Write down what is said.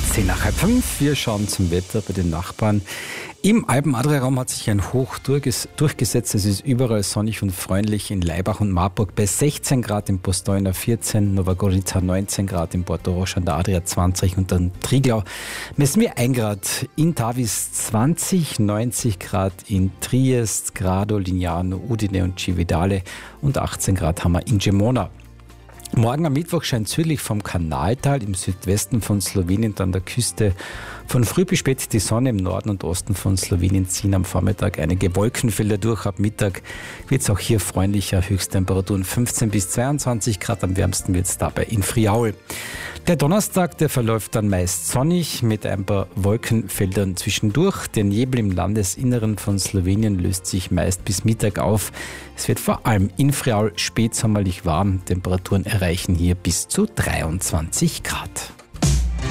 10:05. Wir schauen zum Wetter bei den Nachbarn. Im Alpen-Adria-Raum hat sich ein Hoch durchgesetzt. Es ist überall sonnig und freundlich in Laibach und Marburg bei 16 Grad, in Postojna 14, Nova Gorica 19 Grad, in Porto Rocha an der Adria 20 und dann Triglau messen wir 1 Grad, in Tavis 20, 90 Grad in Triest, Grado, Lignano, Udine und Cividale und 18 Grad haben wir in Gemona. Morgen am Mittwoch scheint südlich vom Kanaltal im Südwesten von Slowenien an der Küste von früh bis spät die Sonne. Im Norden und Osten von Slowenien ziehen am Vormittag einige Wolkenfelder durch. Ab Mittag wird es auch hier freundlicher. Höchsttemperaturen 15 bis 22 Grad. Am wärmsten wird es dabei in Friaul. Der Donnerstag, der verläuft dann meist sonnig mit ein paar Wolkenfeldern zwischendurch. Der Nebel im Landesinneren von Slowenien löst sich meist bis Mittag auf. Es wird vor allem in Friaul spätsommerlich warm. Temperaturen erreichen hier bis zu 23 Grad.